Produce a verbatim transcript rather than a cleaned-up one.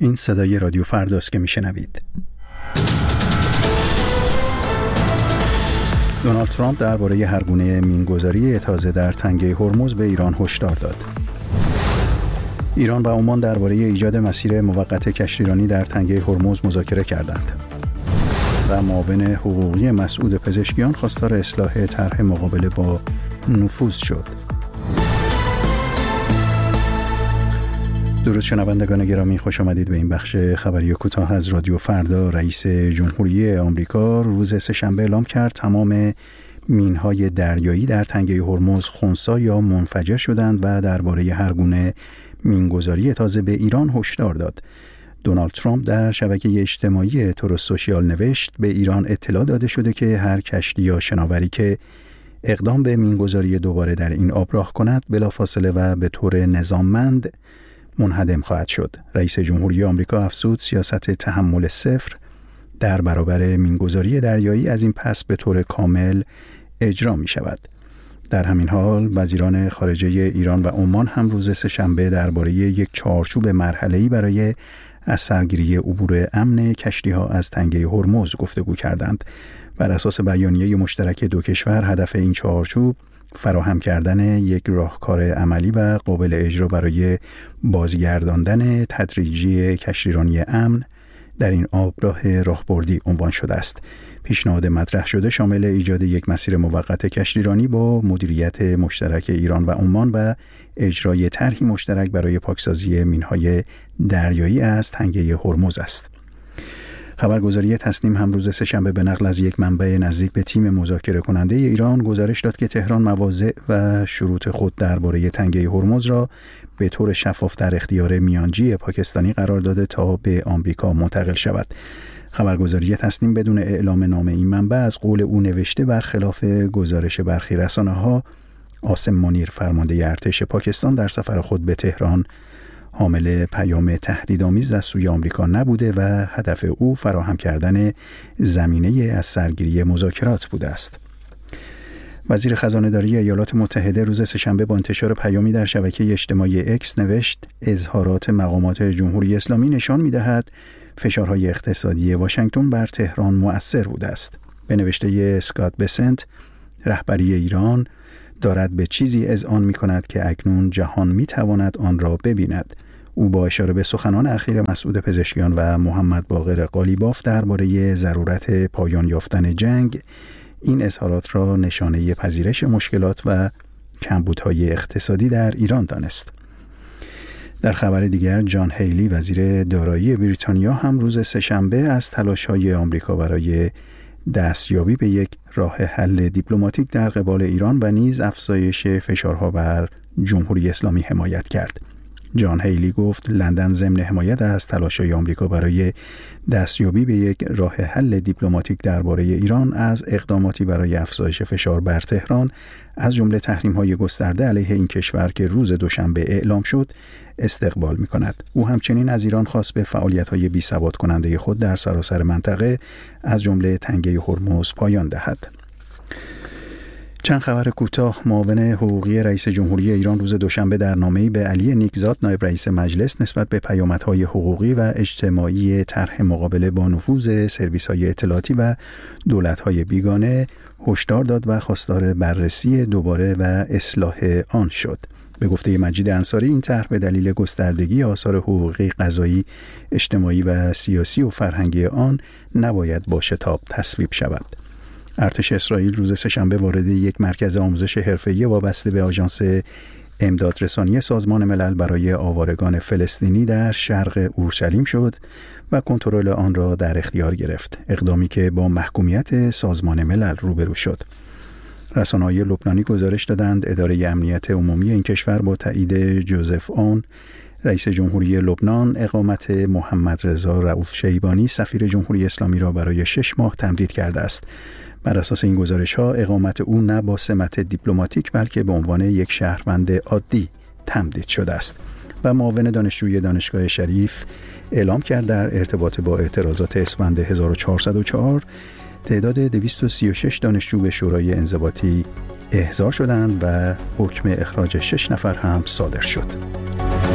این صدای رادیو فرداست که میشنوید. دونالد ترامپ درباره هرگونه مینگذاری تازه در تنگه هرمز به ایران هشدار داد. ایران و عمان درباره ایجاد مسیر موقت کشتیرانی در تنگه هرمز مذاکره کردند. و معاون حقوقی مسعود پزشکیان خواستار اصلاح طرح مقابله با نفوذ شد. درود شنوندگان گرامی، خوش آمدید به این بخش خبری کوتاه از رادیو فردا. رئیس جمهوری آمریکا روز سه‌شنبه اعلام کرد تمام مین‌های دریایی در تنگه هرمز خنثی یا منفجر شدند و درباره هر گونه مینگذاری تازه به ایران هشدار داد. دونالد ترامپ در شبکه اجتماعی تروس سوشیال نوشت به ایران اطلاع داده شده که هر کشتی یا شناوری که اقدام به مینگذاری دوباره در این آب راه کند بلافاصله و به طور نظاممند منهدم خواهد شد. رئیس جمهوری آمریکا افزود سیاست تحمل صفر در برابر مینگذاری دریایی از این پس به طور کامل اجرا می شود. در همین حال وزیران خارجه ایران و عمان هم روز سه‌شنبه درباره یک چارچوب مرحله‌ای برای از سرگیری عبور امن کشتی‌ها از تنگه هرمز گفتگو کردند. بر اساس بیانیه مشترک دو کشور هدف این چارچوب فراهم کردن یک راهکار عملی و قابل اجرا برای بازگرداندن تدریجی کشتیرانی امن در این آبراه راهبردی عنوان شده است. پیشنهاد مطرح شده شامل ایجاد یک مسیر موقت کشتیرانی با مدیریت مشترک ایران و عمان و اجرای طرحی مشترک برای پاکسازی مین‌های دریایی از تنگه هرمز است. خبرگزاری تسنیم هم روز سه‌شنبه به نقل از یک منبع نزدیک به تیم مذاکره کننده ایران گزارش داد که تهران مواضع و شروط خود درباره تنگه هرمز را به طور شفاف در اختیار میانجی پاکستانی قرار داده تا به آمریکا منتقل شود. خبرگزاری تسنیم بدون اعلام نام این منبع از قول او نوشته برخلاف گزارش برخی رسانه‌ها عاصم منیر فرمانده ارتش پاکستان در سفر خود به تهران حامل پیام تهدیدآمیز از سوی آمریکا نبوده و هدف او فراهم کردن زمینه از سرگیری مذاکرات بوده است. وزیر خزانه‌داری ایالات متحده روز سه‌شنبه با انتشار پیامی در شبکه اجتماعی اکس نوشت اظهارات مقامات جمهوری اسلامی نشان می‌دهد فشارهای اقتصادی واشنگتن بر تهران مؤثر بوده است. به نوشته اسکات بسنت، رهبری ایران دارد به چیزی اذعان می‌کند که اکنون جهان می‌تواند آن را ببیند. او با اشاره به سخنان اخیر مسعود پزشکیان و محمد باقر قالیباف درباره ضرورت پایان یافتن جنگ این اظهارات را نشانه پذیرش مشکلات و کمبودهای اقتصادی در ایران دانست. در خبر دیگر جان هیلی وزیر دارایی بریتانیا هم روز سه‌شنبه از تلاش‌های آمریکا برای دستیابی به یک راه حل دیپلماتیک در قبال ایران و نیز افزایش فشارها بر جمهوری اسلامی حمایت کرد. جان هیلی گفت لندن ضمن حمایت از تلاش‌های آمریکا برای دستیابی به یک راه حل دیپلماتیک درباره ایران از اقداماتی برای افزایش فشار بر تهران از جمله تحریم‌های گسترده علیه این کشور که روز دوشنبه اعلام شد استقبال می‌کند. او همچنین از ایران خواست به فعالیت‌های بی‌ثبات کننده خود در سراسر منطقه از جمله تنگه هرمز پایان دهد. چند خبر کوتاه. معاون حقوقی رئیس جمهوری ایران روز دوشنبه در نامه‌ای به علی نیکزاد نایب رئیس مجلس نسبت به پیامدهای حقوقی و اجتماعی طرح مقابله با نفوذ سرویس‌های اطلاعاتی و دولت‌های بیگانه هشدار داد و خواستار بررسی دوباره و اصلاح آن شد. به گفته مجید انصاری این طرح به دلیل گستردگی آثار حقوقی، قضایی، اجتماعی و سیاسی و فرهنگی آن نباید با شتاب تصویب شود. ارتش اسرائیل روز سه‌شنبه وارد یک مرکز آموزش حرفه‌ای وابسته به آژانس امدادرسانی سازمان ملل برای آوارگان فلسطینی در شرق اورشلیم شد و کنترل آن را در اختیار گرفت، اقدامی که با محکومیت سازمان ملل روبرو شد. رسانه‌های لبنانی گزارش دادند اداره امنیت عمومی این کشور با تایید جوزف اون رئیس جمهوری لبنان اقامت محمد رضا رؤوف شیبانی سفیر جمهوری اسلامی را برای شش ماه تمدید کرده است. بر اساس این گزارش‌ها اقامت او نه با سمت دیپلماتیک بلکه به عنوان یک شهروند عادی تمدید شده است. و معاون دانشجوی دانشگاه شریف اعلام کرد در ارتباط با اعتراضات اسفند هزار و چهارصد و چهار تعداد دویست و سی و شش دانشجو به شورای انضباطی احضار شدند و حکم اخراج شش نفر هم صادر شد.